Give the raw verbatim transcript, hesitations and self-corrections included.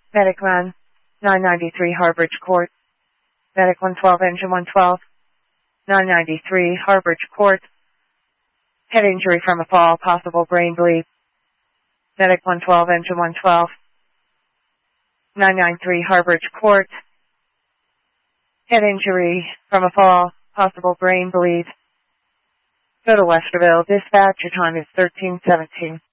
Medic one, nine ninety-three Harbridge Court. Medic one twelve, engine one twelve, nine ninety-three Harbridge Court. Head injury from a fall, possible brain bleed. Medic one twelve, engine one twelve, nine ninety-three Harbridge Court. Head injury from a fall, possible brain bleed. Go to Westerville. Dispatch, your time is thirteen seventeen.